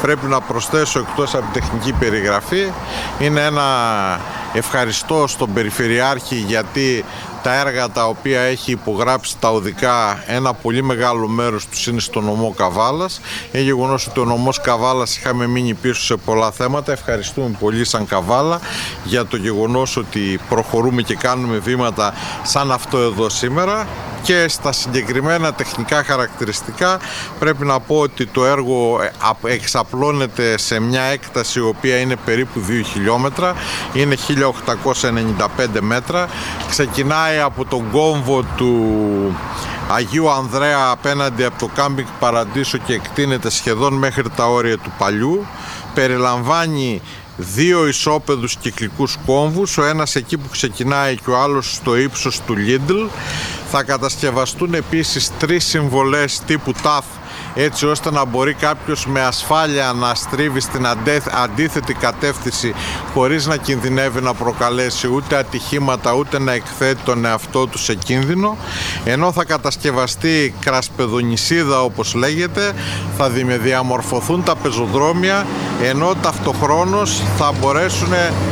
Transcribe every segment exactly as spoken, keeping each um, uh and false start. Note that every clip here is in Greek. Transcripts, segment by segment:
πρέπει να προσθέσω, εκτός από την τεχνική περιγραφή, είναι ένα ευχαριστώ στον Περιφερειάρχη, γιατί τα έργα τα οποία έχει υπογράψει τα οδικά, ένα πολύ μεγάλο μέρος τους είναι στο νομό Καβάλας. Είναι γεγονός ότι ο νομός Καβάλας είχαμε μείνει πίσω σε πολλά θέματα. Ευχαριστούμε πολύ σαν Καβάλα για το γεγονός ότι προχωρούμε και κάνουμε βήματα σαν αυτό εδώ σήμερα. Και στα συγκεκριμένα τεχνικά χαρακτηριστικά πρέπει να πω ότι το έργο εξαπλώνεται σε μια έκταση η οποία είναι περίπου δύο χιλιόμετρα, είναι χίλια οκτακόσια ενενήντα πέντε μέτρα, ξεκινάει από τον κόμβο του Αγίου Ανδρέα απέναντι από το κάμπινγκ Παραντήσο και εκτείνεται σχεδόν μέχρι τα όρια του παλιού. Περιλαμβάνει δύο ισόπεδους κυκλικούς κόμβους, ο ένας εκεί που ξεκινάει και ο άλλος στο ύψος του Λίντλ. Θα κατασκευαστούν επίσης τρεις συμβολές τύπου ταφ, έτσι ώστε να μπορεί κάποιος με ασφάλεια να στρίβει στην αντίθετη κατεύθυνση χωρίς να κινδυνεύει να προκαλέσει ούτε ατυχήματα ούτε να εκθέτει τον εαυτό του σε κίνδυνο. Ενώ θα κατασκευαστεί κρασπεδονισίδα όπως λέγεται, θα διαμορφωθούν τα πεζοδρόμια, ενώ ταυτοχρόνως θα μπορέσουν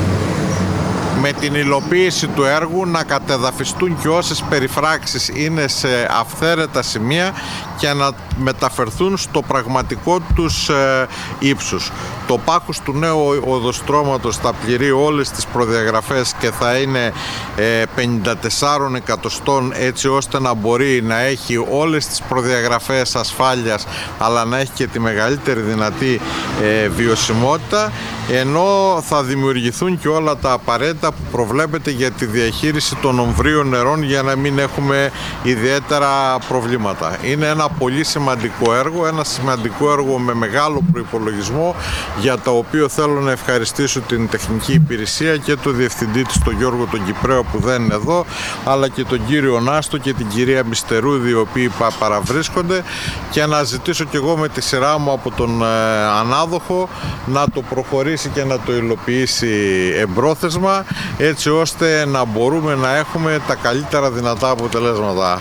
με την υλοποίηση του έργου να κατεδαφιστούν και όσες περιφράξεις είναι σε αυθαίρετα σημεία και να μεταφερθούν στο πραγματικό τους ε, ύψος. Το πάχος του νέου οδοστρώματος θα πληρεί όλες τις προδιαγραφές και θα είναι ε, πενήντα τέσσερα εκατοστών, έτσι ώστε να μπορεί να έχει όλες τις προδιαγραφές ασφάλειας, αλλά να έχει και τη μεγαλύτερη δυνατή ε, βιωσιμότητα, ενώ θα δημιουργηθούν και όλα τα απαραίτητα που προβλέπεται για τη διαχείριση των ομβρίων νερών για να μην έχουμε ιδιαίτερα προβλήματα. Είναι ένα πολύ σημαντικό έργο, ένα σημαντικό έργο με μεγάλο προϋπολογισμό, για το οποίο θέλω να ευχαριστήσω την τεχνική υπηρεσία και τον διευθυντή της, τον Γιώργο τον Κυπραίο που δεν είναι εδώ, αλλά και τον κύριο Νάστο και την κυρία Μιστερούδη, οι οποίοι παραβρίσκονται, και να ζητήσω και εγώ με τη σειρά μου από τον ανάδοχο να το προχωρήσει και να το υλοποιήσει εμπρόθεσμα, έτσι ώστε να μπορούμε να έχουμε τα καλύτερα δυνατά αποτελέσματα.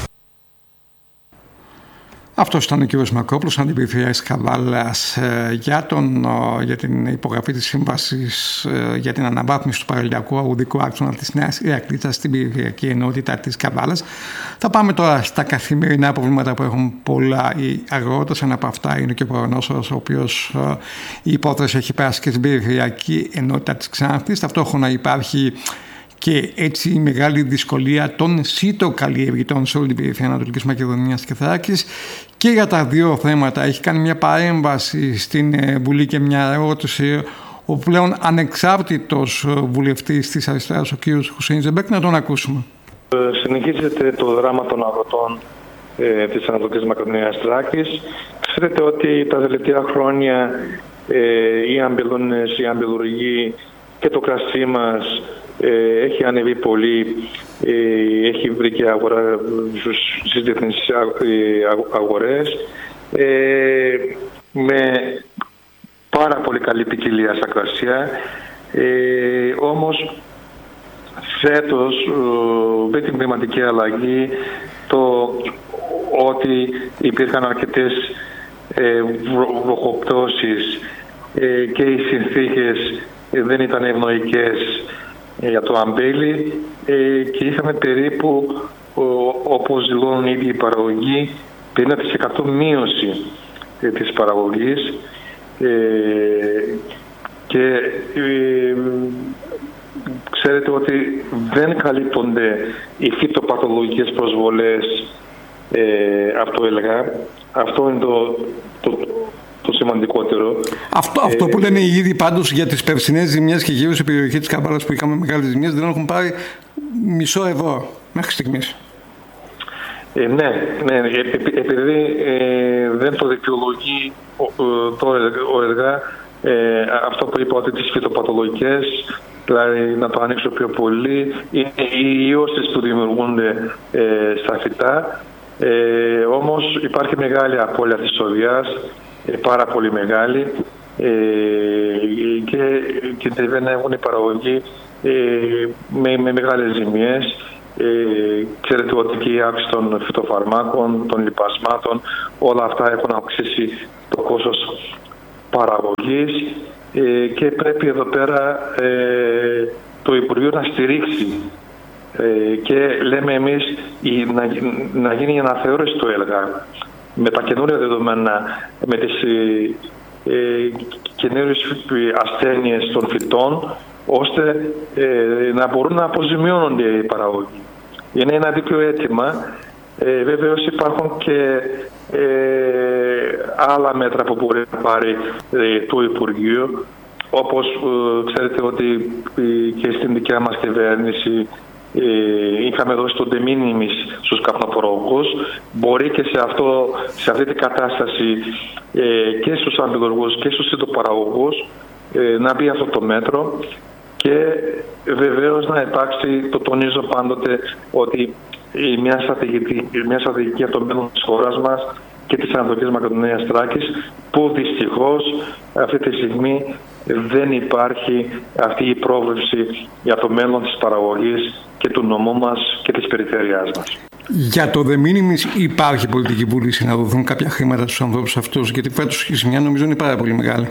Αυτός ήταν ο κ. Μακόπουλος, αντιπεριφερειάρχης Καβάλας, για, τον, για την υπογραφή της σύμβασης για την αναβάθμιση του παραλιακού αγωγικού άξονα της Νέας Ηρακλήτσας στην περιφερειακή ενότητα της Καβάλας. Θα πάμε τώρα στα καθημερινά προβλήματα που έχουν πολλά οι αγρότες. Ένα από αυτά είναι και ο Προνόσορος, ο οποίος η υπόθεση έχει περάσει και στην περιφερειακή ενότητα της Ξάνθης. Ταυτόχρονα υπάρχει και έτσι η μεγάλη δυσκολία των σιτοκαλλιεργητών σε όλη την περιφέρεια Ανατολικής Μακεδονίας και Θράκης. Και για τα δύο θέματα έχει κάνει μια παρέμβαση στην Βουλή και μια ερώτηση ο πλέον ανεξάρτητος βουλευτής της αριστεράς, ο κ. Χουσέιν Ζεμπέκ. Να τον ακούσουμε. Συνεχίζεται το δράμα των αγροτών ε, της Ανατολικής Μακεδονίας Θράκης. Ξέρετε ότι τα τελευταία χρόνια ε, οι αμπελώνες, οι αμπελουργοί και το κρασί μας Ε, έχει ανεβεί πολύ, ε, έχει βρει και αγορά στις διεθνείς αγορές ε, με πάρα πολύ καλή ποικιλία στα κρασιά. Ε, όμως φέτος με την κλιματική αλλαγή, το ότι υπήρχαν αρκετές ε, βροχοπτώσεις ε, και οι συνθήκες δεν ήταν ευνοϊκές για το αμπέλι ε, και είχαμε περίπου, ο, όπως δηλώνουν ήδη οι παραγωγοί, πενήντα τοις εκατό μείωση ε, της παραγωγής ε, και ε, ξέρετε ότι δεν καλύπτονται οι φυτοπαθολογικές προσβολές ε, από το ΕΛΓΑ. Αυτό είναι το, το, το σημαντικότερο. Αυτό, αυτό που λένε οι ίδιοι πάντως για τις περσινές ζημιές και γύρω στην περιοχή της Καβάλας που είχαμε μεγάλες ζημιές, δεν έχουν πάρει μισό ευρώ μέχρι στιγμής. Ε, ναι, ναι, επειδή ε, δεν το δικαιολογεί το, ο ΕΛΓΑ, ε, αυτό που είπα ότι τις φυτοπαθολογικές, δηλαδή να το ανοίξω πιο πολύ, είναι οι ιώσεις που δημιουργούνται ε, στα φυτά. Ε, όμως υπάρχει μεγάλη απώλεια της σοδιάς, ε, πάρα πολύ μεγάλη, ε, και κινδυνεύουν οι παραγωγοί ε, με, με μεγάλες ζημιές. Ε, ξέρετε ότι και η αύξηση των φυτοφαρμάκων, των λιπασμάτων, όλα αυτά έχουν αυξήσει το κόστος παραγωγής ε, και πρέπει εδώ πέρα ε, το Υπουργείο να στηρίξει ε, και λέμε εμείς η, να, να γίνει η αναθεώρηση του ΕΛΓΑ με τα καινούργια δεδομένα, με τις ε, ε, καινούριες ασθένειες των φυτών, ώστε ε, να μπορούν να αποζημιώνονται οι παραγωγοί. Είναι ένα δίκαιο αίτημα. Ε, βεβαίως υπάρχουν και ε, άλλα μέτρα που μπορεί να πάρει ε, το Υπουργείο, όπως ε, ξέρετε ότι ε, και στην δικιά μας κυβέρνηση ε, είχαμε δώσει το de minimis στους καπνοπαραγωγούς. Μπορεί και σε, αυτό, σε αυτή την κατάσταση ε, και στους αμπελουργούς και στους φυτοπαραγωγούς ε, να μπει αυτό το μέτρο και βεβαίως να υπάρξει, το τονίζω πάντοτε, ότι μια στρατηγική, μια στρατηγική για το μέλλον της χώρας μας και της Ανατολικής Μακεδονίας Θράκης, που δυστυχώς αυτή τη στιγμή δεν υπάρχει αυτή η πρόβλεψη για το μέλλον της παραγωγής και του νομού μας και της περιφέρειάς μας. Για το de minimis υπάρχει πολιτική βούληση να δοθούν κάποια χρήματα στους ανθρώπους αυτούς, γιατί φέτος η ζημιά νομίζω είναι πάρα πολύ μεγάλη.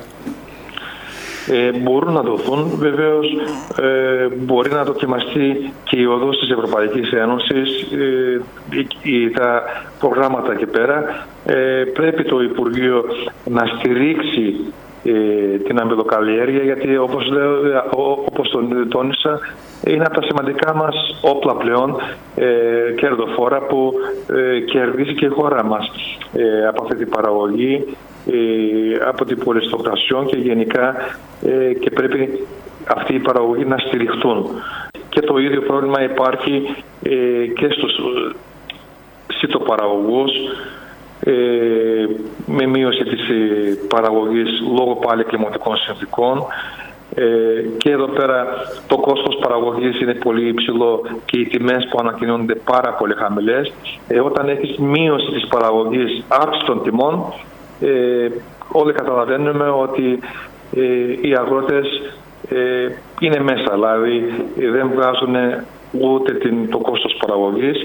Ε, μπορούν να δοθούν. Βεβαίως ε, μπορεί να δοκιμαστεί και η οδός της Ευρωπαϊκής Ένωσης, ε, ε, τα προγράμματα εκεί πέρα. Ε, πρέπει το Υπουργείο να στηρίξει ε, την αμπελοκαλλιέργεια, γιατί όπως, λέω, όπως τον τόνισα, είναι από τα σημαντικά μας όπλα πλέον ε, κερδοφόρα που ε, κερδίζει και η χώρα μας ε, από αυτή την παραγωγή, ε, από την πολυστοκρασιόν και γενικά ε, και πρέπει αυτοί οι παραγωγοί να στηριχτούν. Και το ίδιο πρόβλημα υπάρχει ε, και στους σιτοπαραγωγούς ε, με μείωση της ε, παραγωγής λόγω πάλι κλιματικών συνθηκών. Ε, και εδώ πέρα το κόστος παραγωγής είναι πολύ υψηλό και οι τιμές που ανακοινώνονται πάρα πολύ χαμηλές. Ε, όταν έχεις μείωση της παραγωγής, αύξηση των τιμών, ε, όλοι καταλαβαίνουμε ότι ε, οι αγρότες ε, είναι μέσα, δηλαδή ε, δεν βγάζουν ούτε την, το κόστος παραγωγής,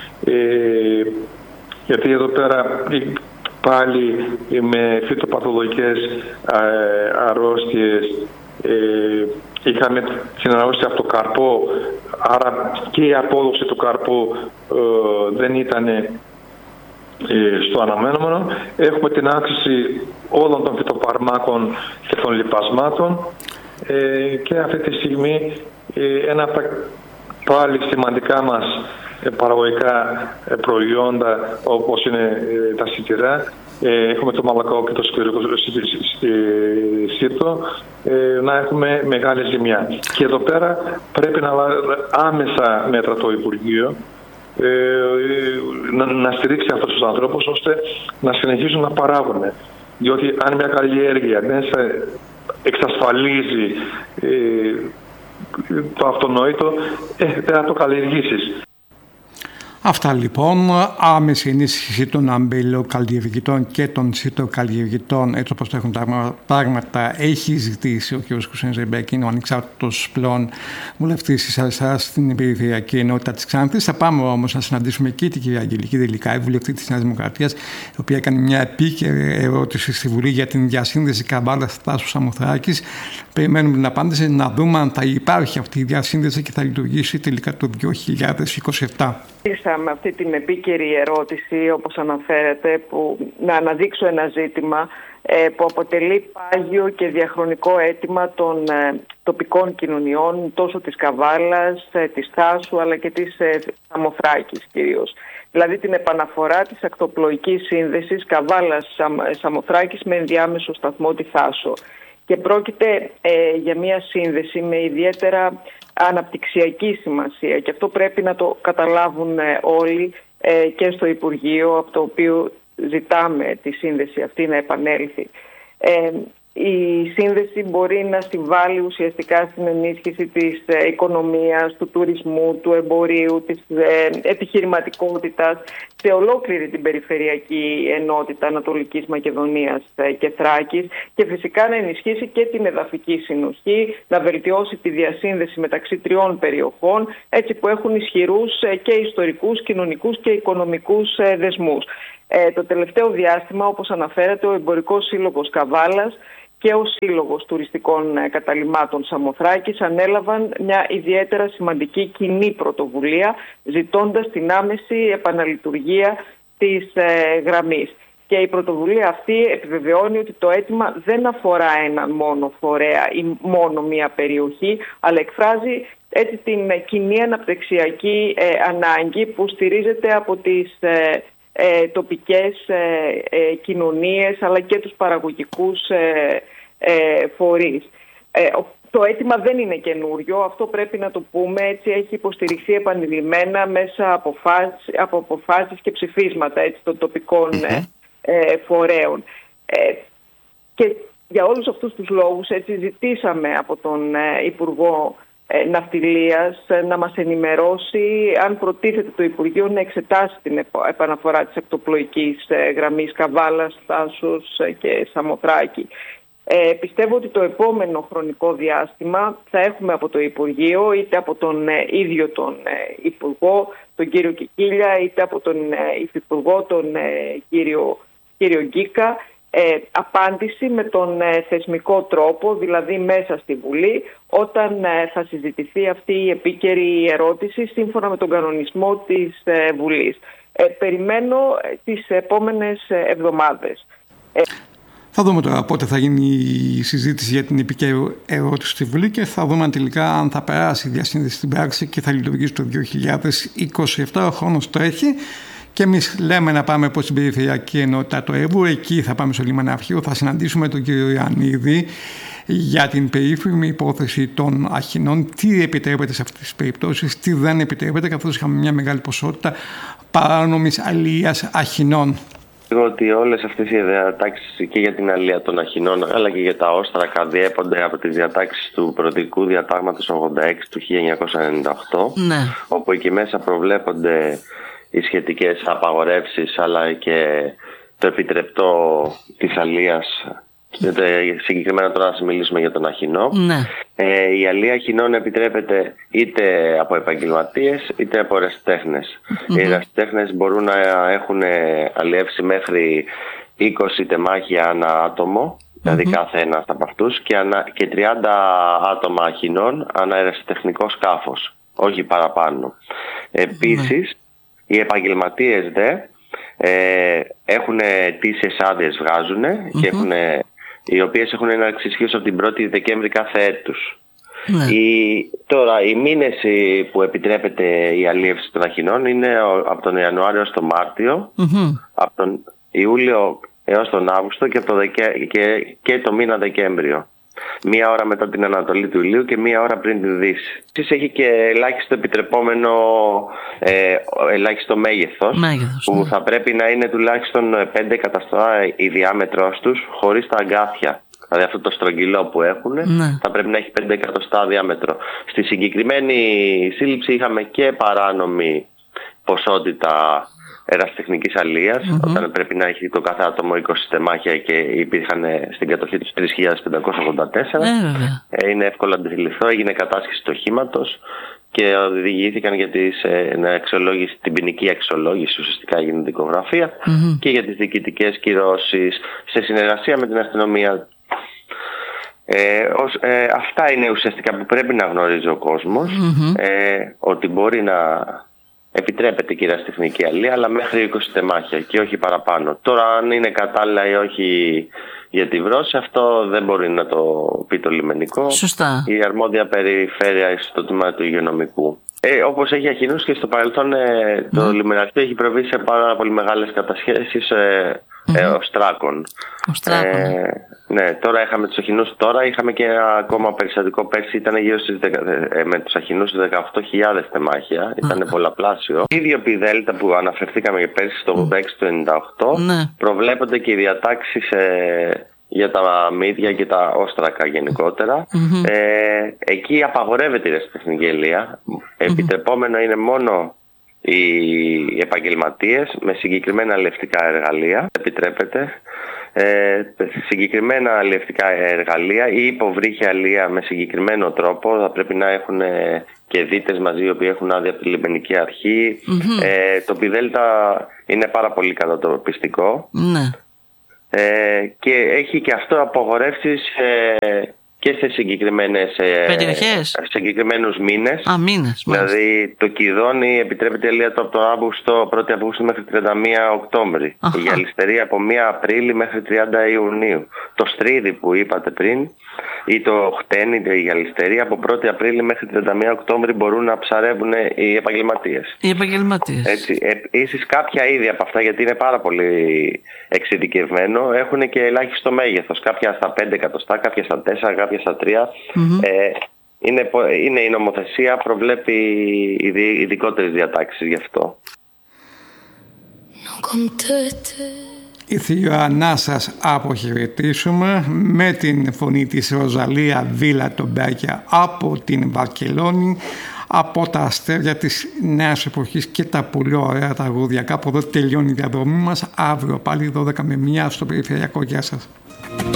ε, γιατί εδώ πέρα πάλι με φυτοπαθολογικές αρρώστιες ε, είχαμε την αρρώστια από το καρπό, άρα και η απόδοση του καρπού ε, δεν ήταν ε, στο αναμενόμενο. Έχουμε την αύξηση όλων των φυτοπαρμάκων και των λιπασμάτων ε, και αυτή τη στιγμή ε, ένα από τα πάλι σημαντικά μας παραγωγικά προϊόντα, όπως είναι τα σιτηρά, έχουμε το μαλακό και το σιτηρικό σίτο, να έχουμε μεγάλη ζημιά. Και εδώ πέρα πρέπει να λάβει άμεσα μέτρα το Υπουργείο, να στηρίξει αυτούς τους ανθρώπους ώστε να συνεχίσουν να παράγουν. Διότι αν μια καλλιέργεια δεν σε εξασφαλίζει το αυτονόητο, ε, δεν θα το καλλιεργήσεις. Αυτά λοιπόν, άμεση ενίσχυση των αμπελοκαλλιεργητών και των σιτοκαλλιεργητών, έτσι όπως έχουν τα πράγματα, έχει ζητήσει ο κ. Χουσέιν Ζεϊμπέκιν, ο ανεξάρτητος πλέον βουλευτής της Αριστεράς στην Περιφερειακή Ενότητα της Ξάνθης. Θα πάμε όμως να συναντήσουμε και την κυρία Αγγελική Δελικάη, βουλευτή της Νέας Δημοκρατίας, η οποία έκανε μια επίκαιρη ερώτηση στη Βουλή για την διασύνδεση Καβάλας-Θάσου Σαμοθράκης. Περιμένουμε την απάντηση, να δούμε αν θα υπάρχει αυτή η διασύνδεση και θα λειτουργήσει τελικά το δύο χιλιάδες είκοσι επτά. Με αυτή την επίκαιρη ερώτηση, όπως αναφέρεται, που να αναδείξω ένα ζήτημα ε, που αποτελεί πάγιο και διαχρονικό αίτημα των ε, τοπικών κοινωνιών, τόσο της Καβάλας, ε, της Θάσου, αλλά και της ε, Σαμοθράκης κυρίως. Δηλαδή την επαναφορά της ακτοπλοϊκής σύνδεσης Καβάλας-Σαμοθράκης με ενδιάμεσο σταθμό τη Θάσο. Και πρόκειται ε, για μια σύνδεση με ιδιαίτερα αναπτυξιακή σημασία, και αυτό πρέπει να το καταλάβουν όλοι ε, και στο Υπουργείο, από το οποίο ζητάμε τη σύνδεση αυτή να επανέλθει. Ε, η σύνδεση μπορεί να συμβάλλει ουσιαστικά στην ενίσχυση της ε, οικονομίας, του τουρισμού, του εμπορίου, της ε, επιχειρηματικότητας σε ολόκληρη την περιφερειακή ενότητα Ανατολικής Μακεδονίας ε, και Θράκης, και φυσικά να ενισχύσει και την εδαφική συνοχή, να βελτιώσει τη διασύνδεση μεταξύ τριών περιοχών, έτσι που έχουν ισχυρούς ε, και ιστορικούς, κοινωνικούς και οικονομικούς ε, δεσμούς. Ε, το τελευταίο διάστημα, όπως αναφέρεται, ο Εμπορικός Σύλλογος Καβάλας και ο Σύλλογος Τουριστικών Καταλυμάτων Σαμοθράκης ανέλαβαν μια ιδιαίτερα σημαντική κοινή πρωτοβουλία, ζητώντας την άμεση επαναλειτουργία της ε, γραμμής. Και η πρωτοβουλία αυτή επιβεβαιώνει ότι το αίτημα δεν αφορά έναν μόνο φορέα ή μόνο μία περιοχή, αλλά εκφράζει έτσι την κοινή αναπτυξιακή ε, ανάγκη που στηρίζεται από τις ε, ε, τοπικές ε, ε, κοινωνίες αλλά και τους παραγωγικούς ε, ε, φορείς. Ε, το αίτημα δεν είναι καινούριο, αυτό πρέπει να το πούμε, έτσι έχει υποστηριχθεί επανειλημμένα μέσα από αποφάσεις, από αποφάσεις και ψηφίσματα έτσι, των τοπικών mm-hmm. ε, φορέων. Ε, και για όλους αυτούς τους λόγους έτσι, ζητήσαμε από τον ε, Υπουργό ε, Ναυτιλίας ε, να μας ενημερώσει αν προτίθεται το Υπουργείο να εξετάσει την επαναφορά της ακτοπλοϊκής ε, γραμμής Καβάλας, Θάσος ε, και Σαμοθράκη. Ε, πιστεύω ότι το επόμενο χρονικό διάστημα θα έχουμε από το Υπουργείο, είτε από τον ε, ίδιο τον ε, Υπουργό, τον κύριο Κικίλια, είτε από τον ε, Υφυπουργό, τον ε, κύριο, κύριο Γκίκα, ε, απάντηση με τον ε, θεσμικό τρόπο, δηλαδή μέσα στη Βουλή, όταν ε, θα συζητηθεί αυτή η επίκαιρη ερώτηση σύμφωνα με τον κανονισμό της ε, Βουλής. Ε, περιμένω ε, τις επόμενες ε, εβδομάδες. Ε, Θα δούμε τώρα πότε θα γίνει η συζήτηση για την επίκαιρη ερώτηση στη Βουλή και θα δούμε τελικά αν θα περάσει η διασύνδεση στην πράξη και θα λειτουργήσει το δύο χιλιάδες είκοσι επτά. Ο χρόνος τρέχει και εμείς λέμε να πάμε προς την Περιφερειακή Ενότητα του Εύβου. Εκεί θα πάμε στο Λιμαναρχείο, θα συναντήσουμε τον κύριο Ιωαννίδη για την περίφημη υπόθεση των αχινών. Τι επιτρέπεται σε αυτές τις περιπτώσεις, τι δεν επιτρέπεται, καθώς είχαμε μια μεγάλη ποσότητα παράνομης αλίας αχινών. Ότι όλες αυτές οι διατάξεις και για την αλία των αχινών αλλά και για τα όστρακα διέπονται από τις διατάξεις του Πρωτικού Διατάγματος ογδόντα έξι του χίλια εννιακόσια ενενήντα οκτώ, ναι. όπου εκεί μέσα προβλέπονται οι σχετικές απαγορεύσεις αλλά και το επιτρεπτό της αλίας. Συγκεκριμένα τώρα να μιλήσουμε για τον αχινό. Ναι. Ε, η αλία αχινών επιτρέπεται είτε από επαγγελματίες είτε από ερασιτέχνες. Mm-hmm. Οι ερασιτέχνες μπορούν να έχουν αλλιεύσει μέχρι είκοσι τεμάχια ανά άτομο, δηλαδή mm-hmm. κάθε ένας από αυτούς, και, ανα, και τριάντα άτομα αχινών ανά ερασιτεχνικό σκάφος, όχι παραπάνω. Επίσης, mm-hmm. οι επαγγελματίες δε ε, έχουν αιτήσιες άδειες βγάζουν mm-hmm. και έχουν, οι οποίες έχουν έναρξη ισχύως από την πρώτη Δεκέμβρη κάθε έτους. Ναι. Η, τώρα, οι μήνες που επιτρέπεται η αλίευση των αχινών είναι από τον Ιανουάριο στο Μάρτιο, mm-hmm. από τον Ιούλιο έως τον Αύγουστο και, από το Δεκα... και, και το μήνα Δεκέμβριο. Μία ώρα μετά την ανατολή του ηλίου και μία ώρα πριν τη δύση. Επίσης έχει και ελάχιστο επιτρεπόμενο ε, ελάχιστο μέγεθος, μέγεθος που ναι. θα πρέπει να είναι τουλάχιστον πέντε εκατοστά η διάμετρός τους χωρίς τα αγκάθια. Δηλαδή αυτό το στρογγυλό που έχουν ναι. θα πρέπει να έχει πέντε εκατοστά διάμετρο. Στη συγκεκριμένη σύλληψη είχαμε και παράνομη ποσότητα ερασιτεχνικής αλίας, mm-hmm. όταν πρέπει να έχει το κάθε άτομο είκοσι τεμάχια και υπήρχαν στην κατοχή τους τρεις χιλιάδες πεντακόσια ογδόντα τέσσερα. Mm-hmm. Είναι εύκολο να αντιληφθώ, έγινε κατάσχεση του οχήματος και οδηγήθηκαν για τις, ε, αξιολόγηση, την ποινική αξιολόγηση, ουσιαστικά έγινε δικογραφία mm-hmm. και για τις διοικητικές κυρώσεις σε συνεργασία με την αστυνομία. Ε, ως, ε, αυτά είναι ουσιαστικά που πρέπει να γνωρίζει ο κόσμος, mm-hmm. ε, ότι μπορεί να επιτρέπεται και η ερασιτεχνική αλία, αλλά μέχρι είκοσι τεμάχια και όχι παραπάνω. Τώρα αν είναι κατάλληλα ή όχι για τη βρώση, αυτό δεν μπορεί να το πει το λιμενικό. Σωστά. Η αρμόδια περιφέρεια στο τμήμα του υγειονομικού. Ε, όπως έχει αχινούς και στο παρελθόν ε, το mm. λιμεναρχείο έχει προβεί σε πάρα πολύ μεγάλες κατασχέσεις ε, mm-hmm. ε, οστράκων. Οστράκων. Ε, ναι, τώρα είχαμε τους αχινούς, τώρα είχαμε και ένα ακόμα περιστατικό πέρσι, ήταν γύρω στις δεκα, ε, με τους αχινούς δεκαοκτώ χιλιάδες τεμάχια, ήταν mm. πολλαπλάσιο. Η ίδιο πι δέλτα που αναφερθήκαμε πέρσι στο ογδόντα έξι του ενενήντα οκτώ, mm. προβλέπονται και οι διατάξεις ε, για τα μύδια και τα όστρακα γενικότερα. Mm-hmm. Ε, εκεί απαγορεύεται η ερασιτεχνική αλία. Mm-hmm. Επιτρεπόμενο είναι μόνο οι επαγγελματίες με συγκεκριμένα αλλιευτικά εργαλεία. Επιτρέπεται. Ε, συγκεκριμένα αλλιευτικά εργαλεία ή υποβρύχια αλία με συγκεκριμένο τρόπο. Θα πρέπει να έχουν και δίτες μαζί οι οποίοι έχουν άδεια από τη λιμενική αρχή. Mm-hmm. Ε, το πι δέλτα είναι πάρα πολύ κατατοπιστικό. Mm-hmm. ε, και έχει και αυτό απογορεύσεις ε, και σε συγκεκριμένες περιοχές, σε συγκεκριμένους μήνες. Α, μήνες. Δηλαδή το Κιδώνι επιτρέπεται η αλεία του από τον Αύγουστο, πρώτη Αυγούστου μέχρι τριάντα μία Οκτώβρη. Αχα. Η Γυαλιστερία από μία Απρίλη μέχρι τριάντα Ιουνίου. Το Στρίδι που είπατε πριν ή το Χτένι, η Γυαλιστερία από πρώτη Απρίλη μέχρι τριάντα μία Οκτώβρη μπορούν να ψαρεύουν οι επαγγελματίες. Οι επαγγελματίες. Έτσι. Επίσης κάποια είδη από αυτά, γιατί είναι πάρα πολύ εξειδικευμένο, έχουν και ελάχιστο μέγεθος. Κάποια στα πέντε εκατοστά, κάποια στα τέσσερα, κάποια στα τρία. Mm-hmm. Ε, είναι, είναι η νομοθεσία προβλέπει ειδικότερες διατάξεις γι' αυτό. Ήρθε η ώρα να σας αποχαιρετήσουμε με την φωνή της Ροζαλία Βίλα Τομπάκια από την Βαρκελόνη, από τα αστέρια της νέας εποχής και τα πολύ ωραία τραγούδια. Κάπου εδώ τελειώνει η διαδρομή μας. Αύριο πάλι δώδεκα με μία στο Περιφερειακό. Γεια σας.